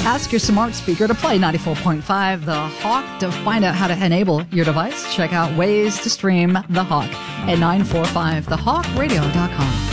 Ask your smart speaker to play 94.5 The Hawk. To find out how to enable your device, check out ways to stream The Hawk at 945thehawkradio.com.